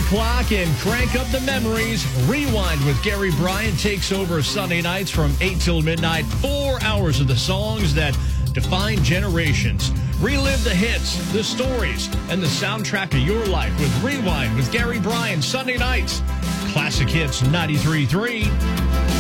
o'clock and crank up the memories. Rewind with Gary Bryant takes over Sunday nights from 8 till midnight. 4 hours of the songs that define generations. Relive the hits, the stories, and the soundtrack of your life with Rewind with Gary Bryant Sunday nights. Classic Hits 93.3.